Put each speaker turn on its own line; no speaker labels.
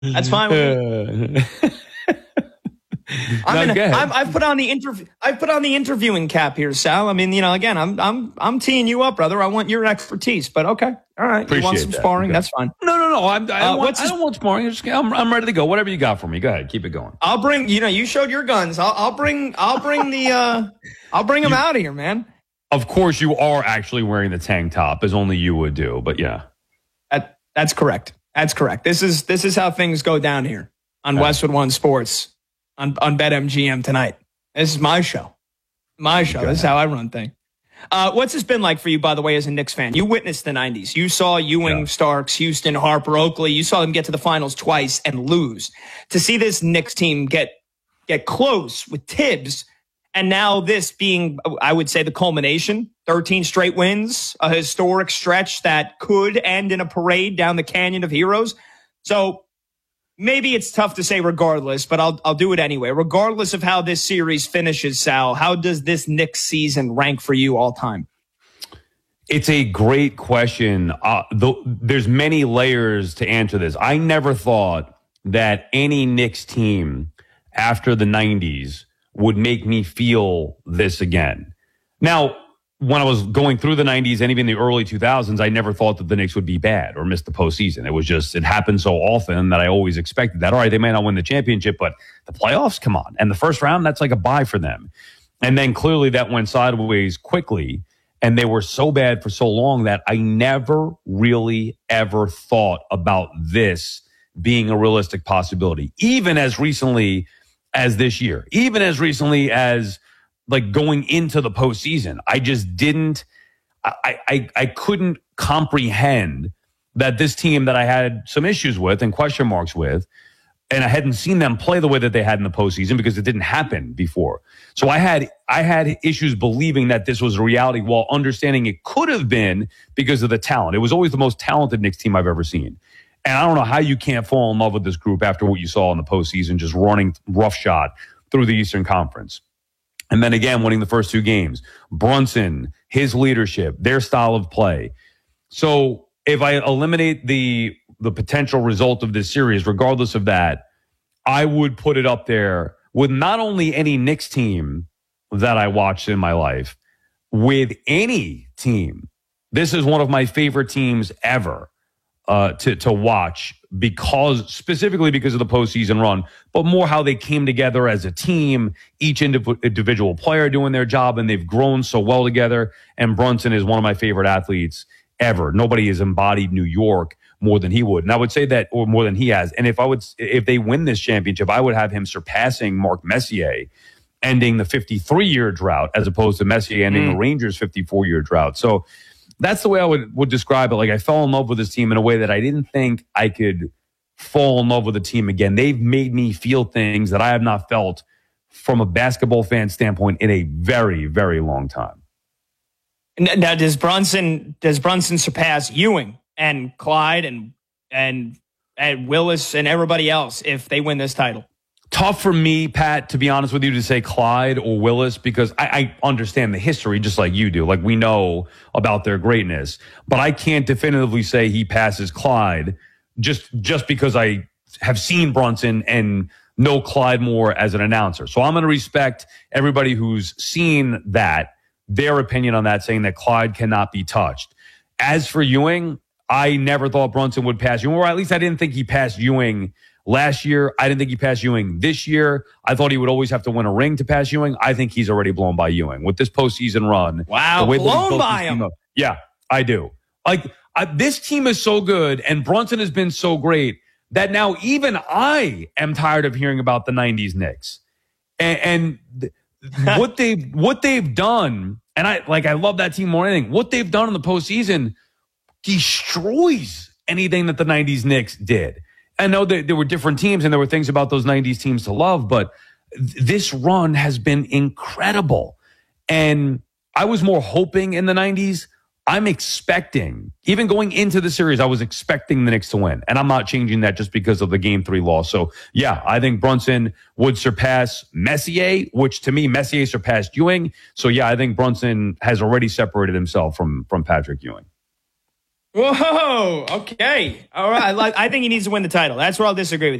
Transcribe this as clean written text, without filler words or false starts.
That's fine with me. I've put on the interviewing cap here, Sal. I mean, again, I'm teeing you up, brother. I want your expertise, but okay, all right.
Appreciate
you want some sparring?
Okay.
That's fine.
No. I don't want sparring. I'm ready to go. Whatever you got for me, go ahead. Keep it going.
I'll bring. You showed your guns. I'll bring them out of here, man.
Of course, you are actually wearing the tank top, as only you would do. But yeah,
that's correct. That's correct. This is how things go down here on Westwood One Sports. On BetMGM tonight. This is my show. This is how I run things. What's this been like for you, by the way, as a Knicks fan? You witnessed the 90s. You saw Ewing, Starks, Houston, Harper, Oakley. You saw them get to the finals twice and lose. To see this Knicks team get close with Tibbs, and now this being, I would say, the culmination, 13 straight wins, a historic stretch that could end in a parade down the Canyon of Heroes. So maybe it's tough to say regardless, but I'll do it anyway. Regardless of how this series finishes, Sal, how does this Knicks season rank for you all time?
It's a great question. There's many layers to answer this. I never thought that any Knicks team after the 90s would make me feel this again. Now, when I was going through the 90s and even the early 2000s, I never thought that the Knicks would be bad or miss the postseason. It happened so often that I always expected that. All right, they may not win the championship, but the playoffs, come on. And the first round, that's like a bye for them. And then clearly that went sideways quickly. And they were so bad for so long that I never really ever thought about this being a realistic possibility, even as recently as this year, even as recently as like going into the postseason. I just didn't, I couldn't comprehend that this team that I had some issues with and question marks with, and I hadn't seen them play the way that they had in the postseason because it didn't happen before. So I had issues believing that this was a reality while understanding it could have been because of the talent. It was always the most talented Knicks team I've ever seen. And I don't know how you can't fall in love with this group after what you saw in the postseason, just running roughshod through the Eastern Conference. And then again, winning the first two games. Brunson, his leadership, their style of play. So if I eliminate the potential result of this series, regardless of that, I would put it up there with not only any Knicks team that I watched in my life, with any team. This is one of my favorite teams ever to watch, specifically because of the postseason run, but more how they came together as a team, each individual player doing their job, and they've grown so well together. And Brunson is one of my favorite athletes ever. Nobody has embodied New York more than he would. And I would say that, or more than he has. And if they win this championship, I would have him surpassing Mark Messier, ending the 53-year drought, as opposed to Messier ending the Rangers' 54-year drought. So that's the way I would describe it. Like, I fell in love with this team in a way that I didn't think I could fall in love with a team again. They've made me feel things that I have not felt from a basketball fan standpoint in a very, very long time.
Now, does Brunson surpass Ewing and Clyde and Willis and everybody else if they win this title?
Tough for me, Pat, to be honest with you, to say Clyde or Willis, because I understand the history just like you do. Like, we know about their greatness, but I can't definitively say he passes Clyde just because I have seen Brunson and know Clyde more as an announcer. So I'm going to respect everybody who's seen that, their opinion on that, saying that Clyde cannot be touched. As for Ewing, I never thought Brunson would pass Ewing, or at least I didn't think he passed Ewing last year. I didn't think he passed Ewing this year. I thought he would always have to win a ring to pass Ewing. I think he's already blown by Ewing with this postseason run.
Wow, blown by him.
Yeah, I do. Like, this team is so good, and Brunson has been so great that now even I am tired of hearing about the 90s Knicks. And what they've done, and I love that team more than anything. What they've done in the postseason destroys anything that the 90s Knicks did. I know that there were different teams and there were things about those 90s teams to love, but this run has been incredible. And I was more hoping in the 90s. I'm expecting, even going into the series, I was expecting the Knicks to win. And I'm not changing that just because of the Game 3 loss. So, yeah, I think Brunson would surpass Messier, which to me, Messier surpassed Ewing. So, yeah, I think Brunson has already separated himself from Patrick Ewing.
Whoa. Okay. All right. I think he needs to win the title. That's where I'll disagree with you.